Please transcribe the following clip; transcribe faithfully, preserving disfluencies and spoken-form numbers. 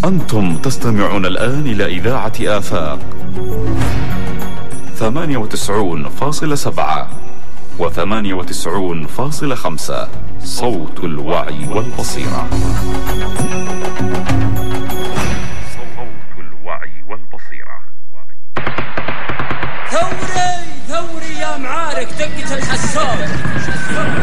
أنتم تستمعون الآن إلى إذاعة آفاق ثمانية وتسعون فاصلة سبعة وثمانية وتسعون فاصلة خمسة، صوت الوعي والبصيرة. صوت الوعي والبصيرة. ثوري ثوري يا معارك دقة الحساب.